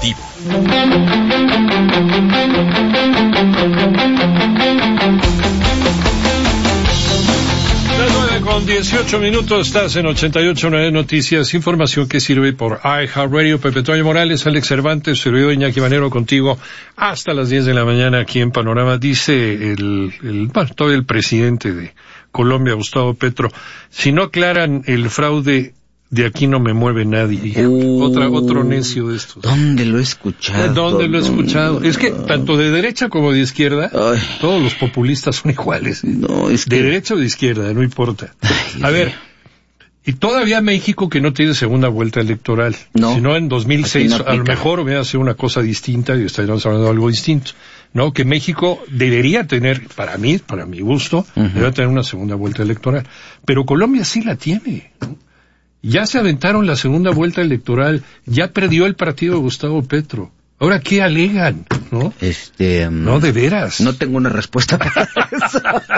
Informativo. Con 18 minutos estás en 88.9 Noticias, información que sirve por iHeartRadio. Pepe Toño Morales, Alex Cervantes, servidor Iñaki Manero contigo hasta las 10 de la mañana aquí en Panorama. Dice todavía el presidente de Colombia, Gustavo Petro, si no aclaran el fraude, de aquí no me mueve nadie. Otro necio de estos. ¿Dónde lo he escuchado? ¿Dónde lo he escuchado? Es que tanto de derecha como de izquierda, todos los populistas son iguales. No, es que... De derecha o de izquierda, no importa. A ver, y todavía México que no tiene segunda vuelta electoral. No. Si no, en 2006 no a lo mejor hubiera sido una cosa distinta y estaríamos hablando de algo distinto. No, que México debería tener, para mi gusto, debería tener una segunda vuelta electoral. Pero Colombia sí la tiene, ¿no? Ya se aventaron la segunda vuelta electoral, ya perdió el partido de Gustavo Petro. Ahora, ¿qué alegan? ¿No? No, de veras. No tengo una respuesta para eso.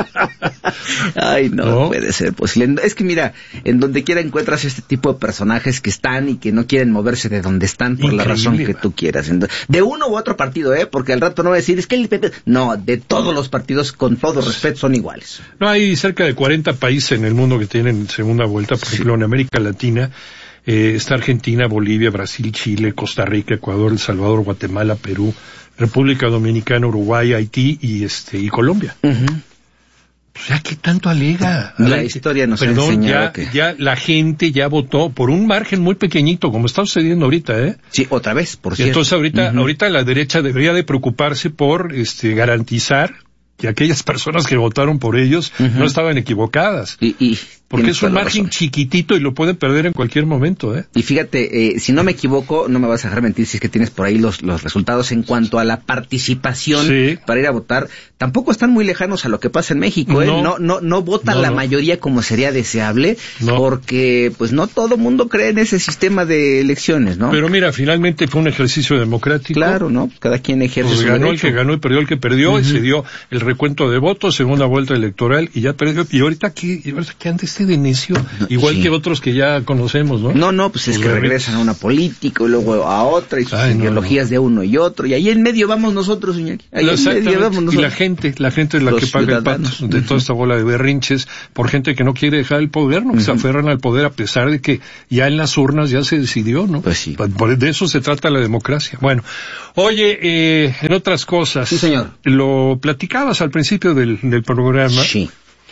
Ay, no puede ser posible. Es que mira, en donde quiera encuentras este tipo de personajes que están y que no quieren moverse de donde están por la razón que tú quieras. De uno u otro partido, porque al rato no va a decir, es que el PP... No, de todos los partidos, con todo respeto, son iguales. No, hay cerca de 40 países en el mundo que tienen segunda vuelta, por ejemplo, en América Latina. Está Argentina, Bolivia, Brasil, Chile, Costa Rica, Ecuador, El Salvador, Guatemala, Perú, República Dominicana, Uruguay, Haití y Colombia. Pues ya que tanto alega. La historia nos ha enseñado ya la gente ya votó por un margen muy pequeñito, como está sucediendo ahorita, Sí, otra vez, por cierto. Entonces ahorita la derecha debería de preocuparse por garantizar que aquellas personas que votaron por ellos no estaban equivocadas. Porque es un margen chiquitito y lo pueden perder en cualquier momento, Y fíjate, si no me equivoco, no me vas a dejar mentir si es que tienes por ahí los resultados en cuanto a la participación para ir a votar. Tampoco están muy lejanos a lo que pasa en México, No votan la mayoría como sería deseable, porque pues no todo mundo cree en ese sistema de elecciones, ¿no? Pero mira, finalmente fue un ejercicio democrático. Claro, ¿no? Cada quien ejerce su ganó derecho. El que ganó y perdió el que perdió, y se dio el recuento de votos, segunda vuelta electoral, y ya perdió. Y ahorita que antes de necio, igual que otros que ya conocemos, ¿no? No, pues es que regresan a una política y luego a otra, y sus ideologías de uno y otro, y ahí en medio vamos nosotros, Iñaki. Ahí en medio vamos nosotros. Y la gente es la que paga el pato de toda esta bola de berrinches por gente que no quiere dejar el poder, ¿no? Que se aferran al poder a pesar de que ya en las urnas ya se decidió, ¿no? Pues sí. De eso se trata la democracia. Bueno, oye, en otras cosas. Sí, señor. Lo platicabas al principio del programa. Sí.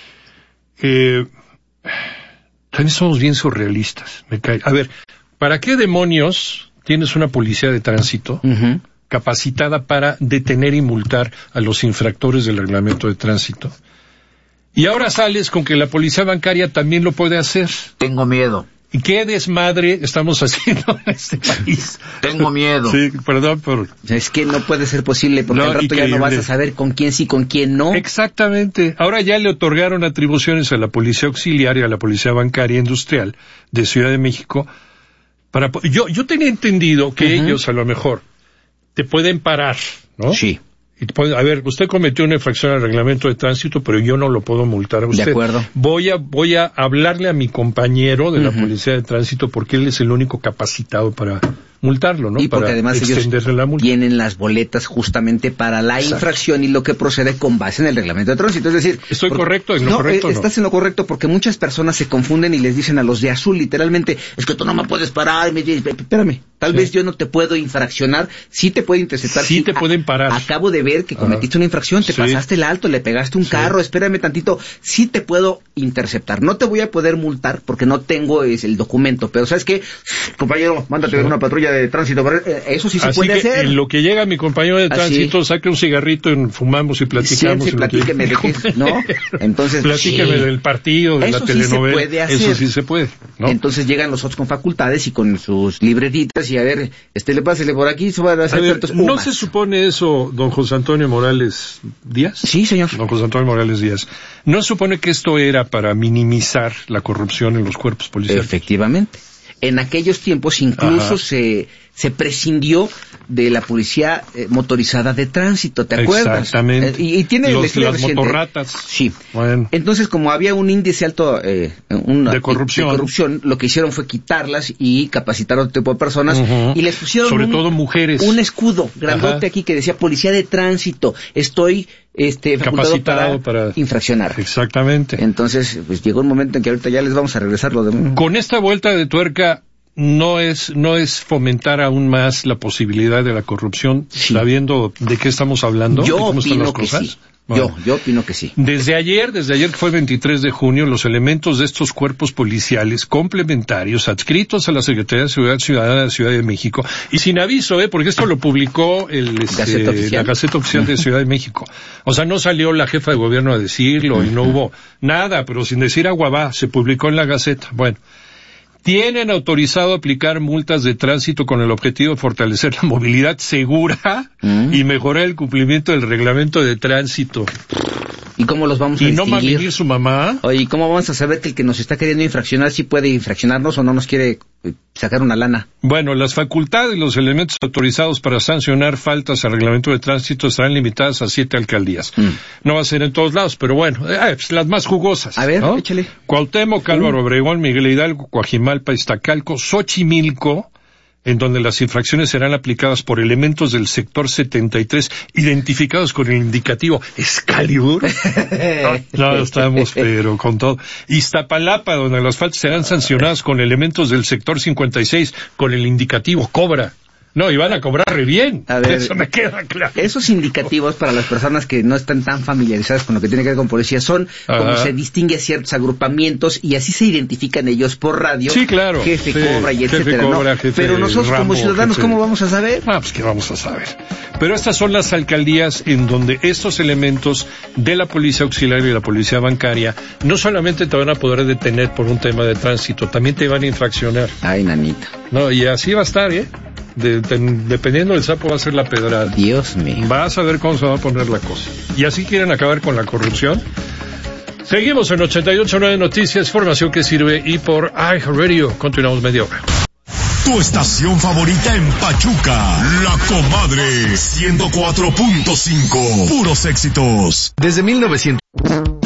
También somos bien surrealistas, me cae. A ver, ¿para qué demonios tienes una policía de tránsito capacitada para detener y multar a los infractores del reglamento de tránsito? Y ahora sales con que la policía bancaria también lo puede hacer. Tengo miedo. ¿Y qué desmadre estamos haciendo en este país? Tengo miedo. Sí, perdón por... Es que no puede ser posible, porque al rato ya no vas a saber con quién sí, con quién no. Exactamente. Ahora ya le otorgaron atribuciones a la Policía Auxiliar y a la Policía Bancaria Industrial de Ciudad de México. Yo tenía entendido que ellos, a lo mejor, te pueden parar, ¿no? Sí. A ver, usted cometió una infracción al reglamento de tránsito, pero yo no lo puedo multar a usted. De acuerdo. Voy a hablarle a mi compañero de la policía de tránsito porque él es el único capacitado para multarlo, ¿no? Y porque para además ellos la multa. Tienen las boletas justamente para la infracción y lo que procede con base en el reglamento de tránsito. Es decir, ¿estoy correcto en lo correcto? No, estás en lo correcto, porque muchas personas se confunden y les dicen a los de azul, literalmente, es que tú no me puedes parar. Espérame, tal vez yo no te puedo infraccionar, sí te puedo interceptar. Sí te pueden parar. Acabo de ver que cometiste una infracción, te pasaste el alto, le pegaste un carro, espérame tantito, sí te puedo interceptar. No te voy a poder multar porque no tengo el documento, pero ¿sabes qué? Compañero, mándate a ver una patrulla de tránsito. Eso sí se puede hacer. En lo que llega mi compañero de tránsito, saque un cigarrito y fumamos y platicamos. Sí, platíqueme de qué, ¿no? Entonces, platíqueme del partido, de la telenovela. Sí se puede hacer. Eso sí se puede, ¿no? Entonces llegan los otros con facultades y con sus libretitas y a ver, pásele por aquí, se van a hacer tantos ¿no se supone eso, don José Antonio Morales Díaz? Sí, señor. Don José Antonio Morales Díaz. ¿No se supone que esto era para minimizar la corrupción en los cuerpos policiales? Efectivamente. En aquellos tiempos incluso se se prescindió de la policía motorizada de tránsito, ¿te acuerdas? Exactamente. Y tiene las motorratas. Sí. Bueno. Entonces, como había un índice alto de corrupción, lo que hicieron fue quitarlas y capacitar a otro tipo de personas y les pusieron sobre todo mujeres, un escudo grandote aquí que decía policía de tránsito. Estoy capacitado para infraccionar. Exactamente. Entonces, pues llegó un momento en que ahorita ya les vamos a regresar lo de... Con esta vuelta de tuerca no es fomentar aún más la posibilidad de la corrupción, sabiendo de qué estamos hablando, yo de cómo están las cosas. Sí. Bueno, yo opino que sí. Desde ayer que fue el 23 de junio, los elementos de estos cuerpos policiales complementarios adscritos a la Secretaría de Seguridad Ciudadana de la Ciudad de México, y sin aviso, porque esto lo publicó la Gaceta Oficial de Ciudad de México. O sea, no salió la jefa de gobierno a decirlo y no hubo nada, pero sin decir agua va, se publicó en la Gaceta. Bueno, tienen autorizado aplicar multas de tránsito con el objetivo de fortalecer la movilidad segura y mejorar el cumplimiento del reglamento de tránsito. ¿Y cómo los vamos a distinguir? ¿Y no va a venir su mamá? Oye, ¿cómo vamos a saber que el que nos está queriendo infraccionar sí puede infraccionarnos o no nos quiere sacar una lana? Bueno, las facultades y los elementos autorizados para sancionar faltas al reglamento de tránsito estarán limitadas a 7 alcaldías. No va a ser en todos lados, pero bueno, pues las más jugosas. A ver, ¿no? Échale. Cuauhtémoc, Álvaro Obregón, Miguel Hidalgo, Coajimalpa, Iztacalco, Xochimilco, en donde las infracciones serán aplicadas por elementos del sector 73 identificados con el indicativo Excalibur. No, estamos pero con todo. Iztapalapa, donde las faltas serán sancionadas con elementos del sector 56 con el indicativo Cobra. No, y van a cobrar re bien. A ver, eso me queda claro. Esos indicativos para las personas que no están tan familiarizadas con lo que tiene que ver con policía son como se distingue a ciertos agrupamientos y así se identifican ellos por radio. Sí, claro. Jefe Cobra y etcétera. Cobra, jefe pero nosotros Rambo, como ciudadanos, ¿cómo vamos a saber? Pues ¿qué vamos a saber? Pero estas son las alcaldías en donde estos elementos de la policía auxiliar y la policía bancaria no solamente te van a poder detener por un tema de tránsito, también te van a infraccionar. Ay, nanita. No, y así va a estar, dependiendo del sapo va a ser la pedrada. Dios mío. Vas a ver cómo se va a poner la cosa. Y así quieren acabar con la corrupción. Seguimos en 88.9 Noticias, información que sirve, y por iHeartRadio. Continuamos media hora. Tu estación favorita en Pachuca, La Comadre 104.5. Puros éxitos. Desde 1900.